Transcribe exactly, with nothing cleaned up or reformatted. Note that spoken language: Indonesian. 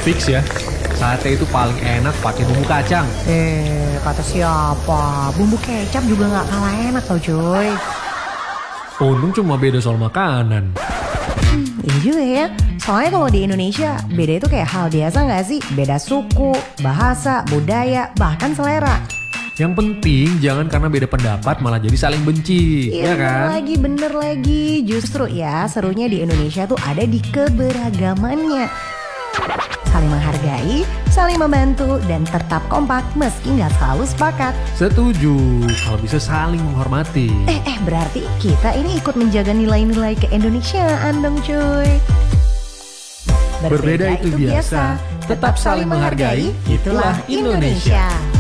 Fix ya, sate itu paling enak pakai bumbu kacang. Eh, kata siapa? Bumbu kecap juga gak kalah enak tau cuy. Untung cuma beda soal makanan. Hmm, iya juga ya. Soalnya kalau di Indonesia, beda itu kayak hal biasa gak sih? Beda suku, bahasa, budaya, bahkan selera. Yang penting jangan karena beda pendapat malah jadi saling benci, Iya, ya kan? bener lagi, bener lagi. Justru ya, serunya di Indonesia tuh ada di keberagamannya. Saling menghargai, saling membantu, dan tetap kompak meski nggak selalu sepakat. Setuju, kalau bisa saling menghormati. Eh, eh, berarti kita ini ikut menjaga nilai-nilai keindonesiaan dong cuy. Berbeda itu biasa, tetap saling menghargai, itulah Indonesia.